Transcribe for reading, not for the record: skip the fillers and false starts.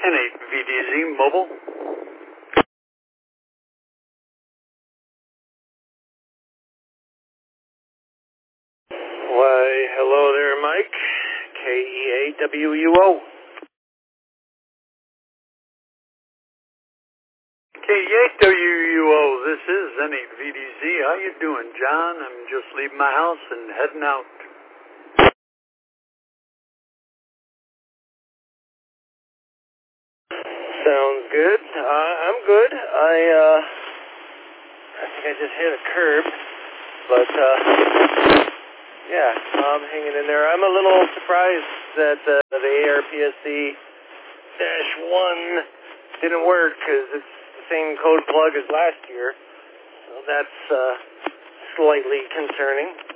N8VDZ Mobile. Why, hello there, Mike. KEAWUO. KEAWUO, this is N8VDZ. How you doing, John? I'm just leaving my house and heading out. Sounds good. I'm good. I think I just hit a curb, but, yeah, I'm hanging in there. I'm a little surprised that the ARPSC-1 didn't work, because it's the same code plug as last year, so that's slightly concerning.